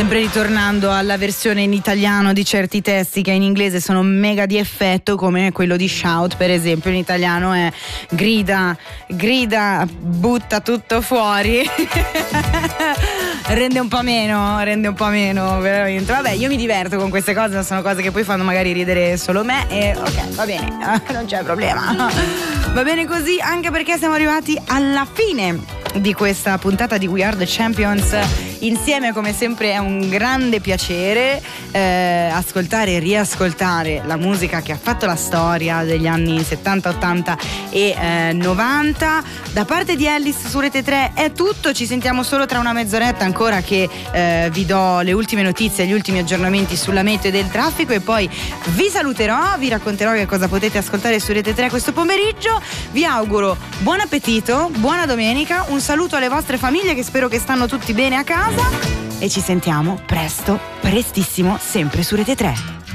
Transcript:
Sempre ritornando alla versione in italiano di certi testi che in inglese sono mega di effetto, come quello di Shout per esempio. In italiano è grida, butta tutto fuori. Rende un po' meno veramente. Vabbè, io mi diverto con queste cose, sono cose che poi fanno magari ridere solo me e ok, va bene, non c'è problema. Va bene così, anche perché siamo arrivati alla fine di questa puntata di We Are The Champions insieme. Come sempre è un grande piacere ascoltare e riascoltare la musica che ha fatto la storia degli anni 70, 80 e 90. Da parte di Alice su Rete 3 è tutto, ci sentiamo solo tra una mezz'oretta ancora che vi do le ultime notizie, gli ultimi aggiornamenti sulla meteo e del traffico, e poi vi saluterò, vi racconterò che cosa potete ascoltare su Rete 3 questo pomeriggio. Vi auguro buon appetito, buona domenica, un saluto alle vostre famiglie che spero che stanno tutti bene a casa e ci sentiamo presto, prestissimo, sempre su Rete 3.